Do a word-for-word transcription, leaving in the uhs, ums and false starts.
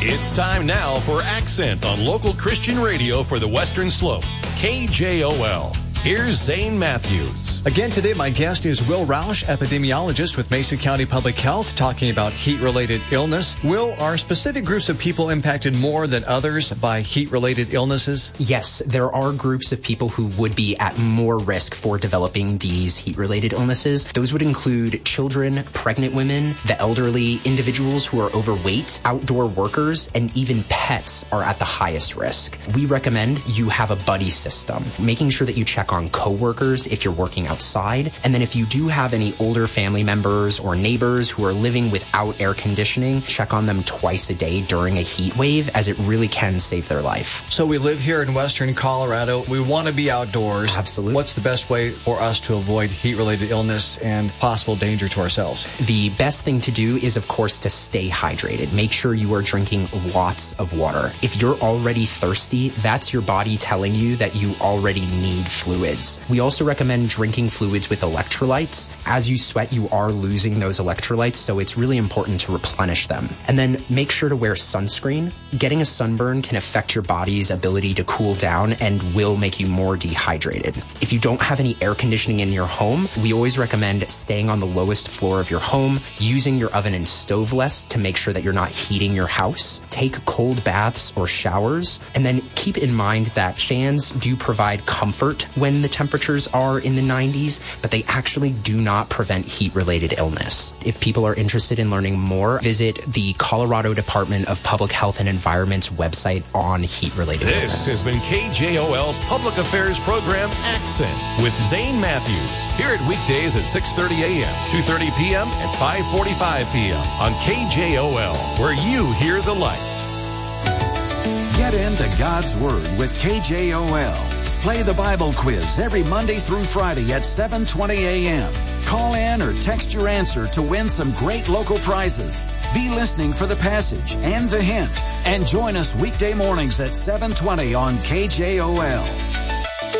It's time now for Accent on local Christian radio for the Western Slope, K J O L. Here's Zane Matthews. Again today, my guest is Will Roush, epidemiologist with Mason County Public Health, talking about heat-related illness. Will, are specific groups of people impacted more than others by heat-related illnesses? Yes, there are groups of people who would be at more risk for developing these heat-related illnesses. Those would include children, pregnant women, the elderly, individuals who are overweight, outdoor workers, and even pets are at the highest risk. We recommend you have a buddy system, making sure that you check on coworkers if you're working outside. And then if you do have any older family members or neighbors who are living without air conditioning, check on them twice a day during a heat wave, as it really can save their life. So we live here in Western Colorado. We want to be outdoors. Absolutely. What's the best way for us to avoid heat-related illness and possible danger to ourselves? The best thing to do is, of course, to stay hydrated. Make sure you are drinking lots of water. If you're already thirsty, that's your body telling you that you already need fluid. We also recommend drinking fluids with electrolytes. As you sweat, you are losing those electrolytes, so it's really important to replenish them. And then make sure to wear sunscreen. Getting a sunburn can affect your body's ability to cool down and will make you more dehydrated. If you don't have any air conditioning in your home, we always recommend staying on the lowest floor of your home, using your oven and stove less to make sure that you're not heating your house. Take cold baths or showers, and then keep in mind that fans do provide comfort when the temperatures are in the nineties, but they actually do not prevent heat-related illness. If people are interested in learning more, visit the Colorado Department of Public Health and Environment's website on heat-related this illness. This has been K J O L's Public Affairs Program, Accent, with Zane Matthews. Hear it weekdays at six thirty a.m., two thirty p.m., and five forty-five p.m. on K J O L, where you hear the light. Get into God's Word with K J O L. Play the Bible quiz every Monday through Friday at seven twenty a.m. Call in or text your answer to win some great local prizes. Be listening for the passage and the hint, and join us weekday mornings at seven twenty on K J O L.